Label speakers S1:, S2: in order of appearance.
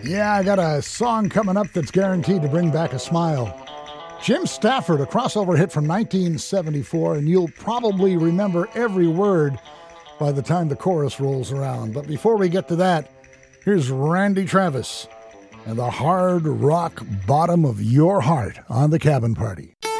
S1: Yeah, I got a song coming up that's guaranteed to bring back a smile. Jim Stafford, a crossover hit from 1974, and you'll probably remember every word by the time the chorus rolls around. But before we get to that, here's Randy Travis and the hard rock bottom of your heart on the Cabin Party.